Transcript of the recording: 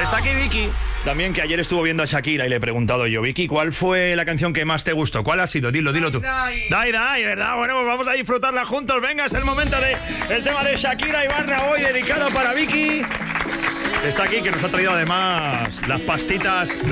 Está aquí Vicky. También, que ayer estuvo viendo a Shakira y le he preguntado yo, Vicky, ¿cuál fue la canción que más te gustó? ¿Cuál ha sido? Dilo tú. Dai, ¿verdad? Bueno, pues vamos a disfrutarla juntos. Venga, es el momento de el tema de Shakira Ibarra hoy, dedicado para Vicky. Está aquí, que nos ha traído además las pastitas